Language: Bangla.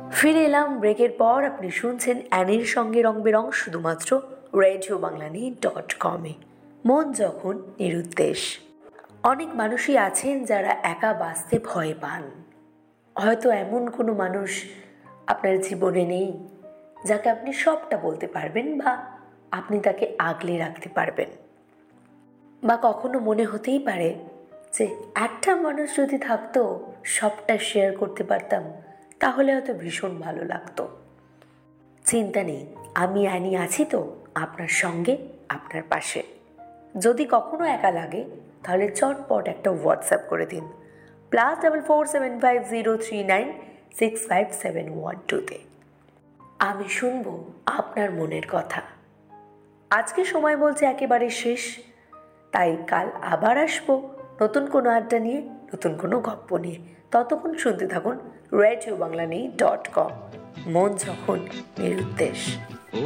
ফিরে এলাম ব্রেকের পর। আপনি শুনছেন অ্যানির সঙ্গে রং বেরং, শুধুমাত্র রেডিও বাংলানি.com-এ। মন যখন নিরুদ্দেশ। অনেক মানুষই আছেন যারা একা বাঁচতে ভয় পান। হয়তো এমন কোনো মানুষ আপনার জীবনে নেই যাকে আপনি সবটা বলতে পারবেন বা আপনি তাকে আগলে রাখতে পারবেন। বা কখনো মনে হতেই পারে যে একটা মানুষ যদি থাকতো, সবটা শেয়ার করতে পারতাম, তাহলে হয়তো ভীষণ ভালো লাগতো। চিন্তা নেই, আমি অ্যানি আছি তো আপনার সঙ্গে, আপনার পাশে। যদি কখনো একা লাগে তাহলে চটপট একটা হোয়াটসঅ্যাপ করে দিন +447503965712-তে। আমি শুনবো আপনার মনের কথা। আজকে সময় বলছে একেবারে শেষ, তাই কাল আবার আসবো নতুন কোনো আড্ডা নিয়ে, নতুন কোনো গল্প নিয়ে। ততক্ষণ শুনতে থাকুন রেডিও বাংলানি.com, মন যখন নিরুদ্দেশ।